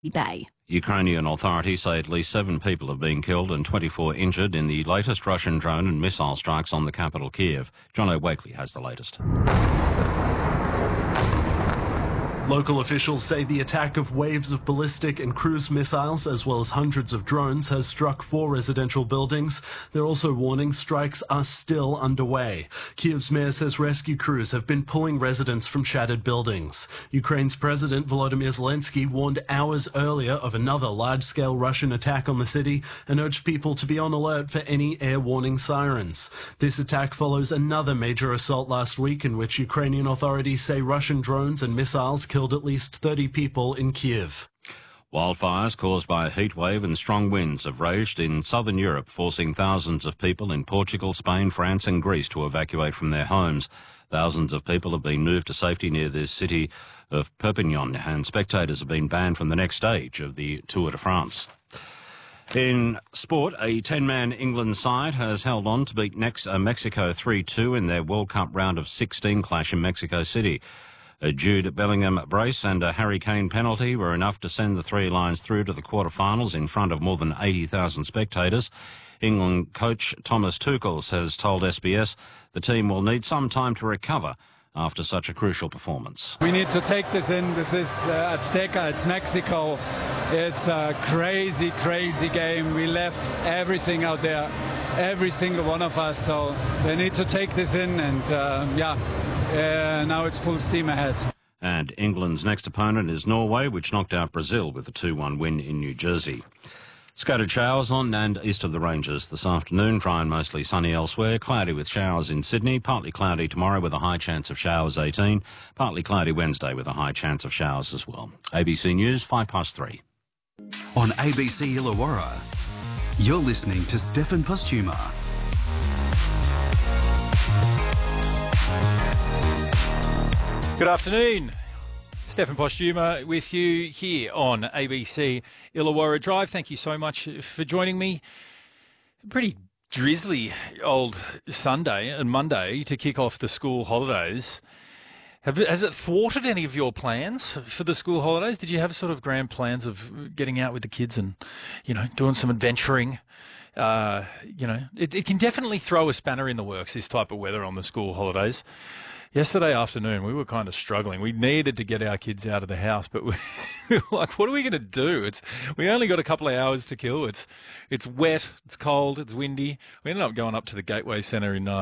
Bay. Ukrainian authorities say at least 7 people have been killed and 24 injured in the latest Russian drone and missile strikes on the capital, Kiev. John O'Wakely has the latest. Local officials say the attack of waves of ballistic and cruise missiles, as well as hundreds of drones, has struck 4 residential buildings. They're also warning strikes are still underway. Kiev's mayor says rescue crews have been pulling residents from shattered buildings. Ukraine's President Volodymyr Zelensky warned hours earlier of another large-scale Russian attack on the city and urged people to be on alert for any air warning sirens. This attack follows another major assault last week in which Ukrainian authorities say Russian drones and missiles killed at least 30 people in Kiev. Wildfires caused by a heat wave and strong winds have raged in southern Europe, forcing thousands of people in Portugal, Spain, France and Greece to evacuate from their homes. Thousands of people have been moved to safety near the city of Perpignan, and spectators have been banned from the next stage of the Tour de France. In sport, a 10-man England side has held on to beat Mexico 3-2 in their World Cup round of 16 clash in Mexico City. A Jude Bellingham brace and a Harry Kane penalty were enough to send the Three Lions through to the quarterfinals in front of more than 80,000 spectators. England coach Thomas Tuchel has told SBS the team will need some time to recover after such a crucial performance. We need to take this in. This is Azteca, it's Mexico. It's a crazy, crazy game. We left everything out there, every single one of us. So they need to take this in and, now it's full steam ahead. And England's next opponent is Norway, which knocked out Brazil with a 2-1 win in New Jersey. Scattered showers on and east of the ranges this afternoon. Dry and mostly sunny elsewhere. Cloudy with showers in Sydney. Partly cloudy tomorrow with a high chance of showers 18. Partly cloudy Wednesday with a high chance of showers as well. ABC News, 3:05. On ABC Illawarra, you're listening to Stefan Postuma. Good afternoon. Stefan Postuma with you here on ABC Illawarra Drive. Thank you so much for joining me. Pretty drizzly old Sunday and Monday to kick off the school holidays. Has it thwarted any of your plans for the school holidays? Did you have sort of grand plans of getting out with the kids and, doing some adventuring? It can definitely throw a spanner in the works, this type of weather on the school holidays. Yesterday afternoon, we were kind of struggling. We needed to get our kids out of the house, but we were like, what are we going to do? We only got a couple of hours to kill. It's wet, it's cold, it's windy. We ended up going up to the Gateway Centre in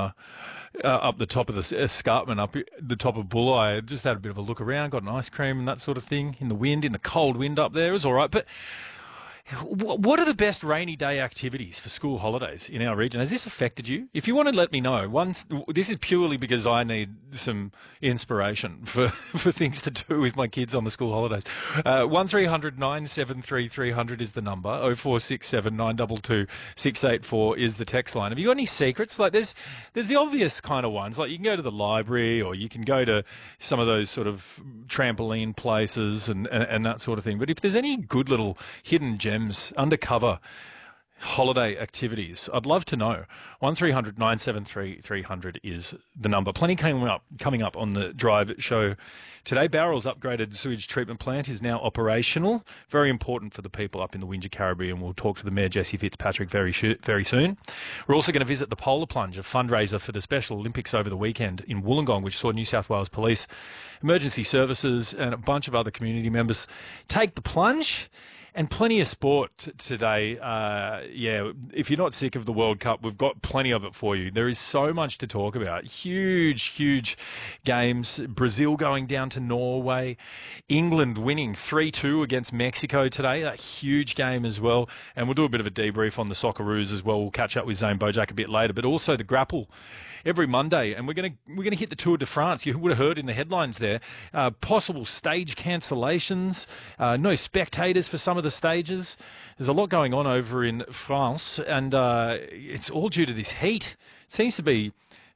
up the top of the escarpment, up the top of Bulli. Just had a bit of a look around, got an ice cream and that sort of thing in the cold wind up there. It was all right, but what are the best rainy day activities for school holidays in our region? Has this affected you? If you want to let me know, this is purely because I need some inspiration for things to do with my kids on the school holidays. 1300 973 300 is the number. 0467 922 684 is the text line. Have you got any secrets? Like there's the obvious kind of ones. Like you can go to the library or you can go to some of those sort of trampoline places and that sort of thing. But if there's any good little hidden gems, undercover holiday activities, I'd love to know. 1300 973 300 is the number. Plenty coming up on the Drive show today. Bowral's upgraded sewage treatment plant is now operational. Very important for the people up in the Windsor Caribbean. We'll talk to the Mayor, Jessie Fitzpatrick, very soon. We're also going to visit the Polar Plunge, a fundraiser for the Special Olympics over the weekend in Wollongong, which saw New South Wales Police, Emergency Services and a bunch of other community members take the plunge. And plenty of sport today. If you're not sick of the World Cup, we've got plenty of it for you. There is so much to talk about. Huge games. Brazil going down to Norway. England winning 3-2 against Mexico today. A huge game as well. And we'll do a bit of a debrief on the Socceroos as well. We'll catch up with Zane Bojack a bit later. But also the grapple every Monday, and we're going to hit the Tour de France. You would have heard in the headlines there, possible stage cancellations, no spectators for some of the stages. There's a lot going on over in France, and it's all due to this heat. It seems to be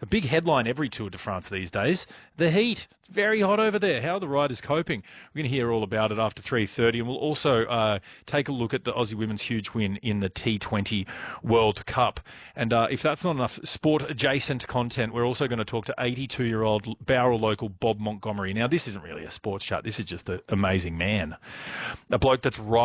A big headline every Tour de France these days, the heat. It's very hot over there. How are the riders coping? We're going to hear all about it after 3:30, and we'll also take a look at the Aussie women's huge win in the T20 World Cup. And if that's not enough sport-adjacent content, we're also going to talk to 82-year-old Bowral local Bob Montgomery. Now, this isn't really a sports chat. This is just an amazing man. A bloke that's right